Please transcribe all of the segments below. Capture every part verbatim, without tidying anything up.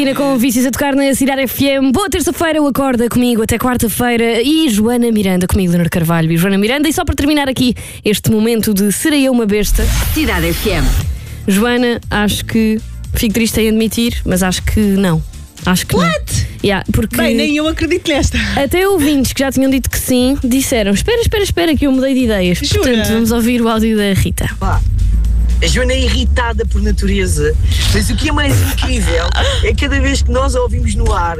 Com vícios a tocar na Cidade F M. Boa terça-feira, o Acorda comigo até quarta-feira. E Joana Miranda comigo, Leonor Carvalho e Joana Miranda. E só para terminar aqui este momento de Serei Eu Uma Besta. Cidade F M. Joana, acho que fico triste em admitir, mas acho que não. Acho que What? não. Yeah, porque Bem, nem eu acredito nesta. até ouvintes que já tinham dito que sim disseram: espera, espera, espera, que eu mudei de ideias. Jura? Portanto, vamos ouvir o áudio da Rita. Pá, a Joana é irritada por natureza, mas o que é mais incrível é que cada vez que nós a ouvimos no ar,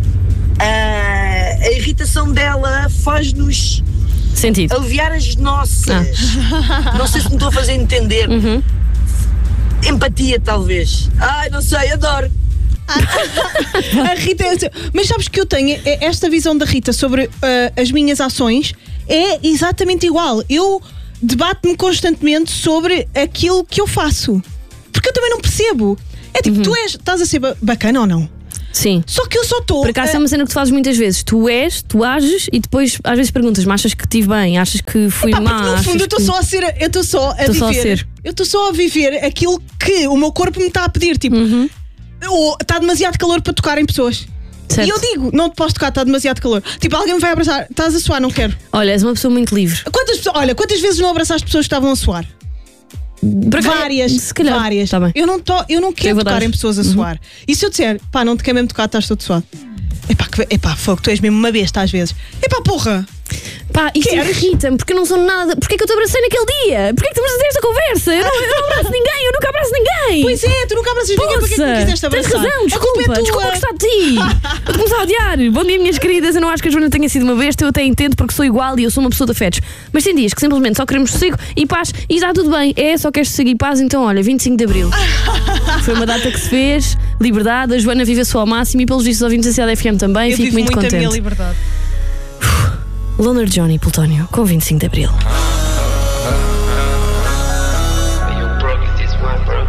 a, a irritação dela faz-nos Sentido. aliviar as nossas. Ah. Não sei se me estou a fazer entender. Uhum. Empatia, talvez. Ai, não sei, adoro. A Rita, mas sabes que eu tenho esta visão da Rita sobre uh, as minhas ações é exatamente igual. Eu debato-me constantemente sobre aquilo que eu faço, porque eu também não percebo. É tipo, Uhum. tu és, estás a ser ba- bacana ou não? Sim. Só que eu só estou. Por acaso é uma cena que tu fazes muitas vezes. Tu és, tu ages e depois às vezes perguntas: mas achas que estive bem? Achas que fui Pá, má? porque no Achas fundo eu estou que... só a ser, eu estou só a Tô só a viver. ser. Eu estou só a viver aquilo que o meu corpo me está a pedir, tipo, Uhum. ou está demasiado calor para tocar em pessoas. Certo. E eu digo, não te posso tocar, está demasiado calor. Tipo, alguém me vai abraçar, estás a suar, não quero. Olha, és uma pessoa muito livre. Quantas pessoas, olha, quantas vezes não abraçaste pessoas que estavam a suar? Por acaso, Várias, se calhar. várias. Tá bem. Eu não, to, eu não quero vou tocar dar. em pessoas a suar. E se eu disser, pá, não te quero mesmo tocar, estás todo suado. Epá, que, epá, fogo, tu és mesmo uma besta às vezes. Epá, porra! Pá, isto Queres? irrita-me porque eu não sou nada. Porque é que eu te abracei naquele dia? Porque é que tu me fazer esta conversa? Eu não, eu não abraço ninguém, eu nunca abraço ninguém. Pois é, tu nunca abraças ninguém, porque é que me quiseste tens abraçar? razão, A culpa desculpa, é tua. desculpa gostar de ti. Vou começar a odiar. Bom dia, minhas queridas. Eu não acho que a Joana tenha sido uma besta, eu até entendo porque sou igual e eu sou uma pessoa de afetos. Mas tem dias que simplesmente só queremos sossego e paz e está tudo bem. É, só queres sossego e paz, então olha, vinte e cinco de Abril. Foi uma data que se fez, liberdade, a Joana vive a sua ao máximo e pelos vistos ouvintes da C D F M também, Eu fico vivo muito, muito a minha contente. liberdade. Loner Johnny Plutónio, com vinte e cinco de Abril.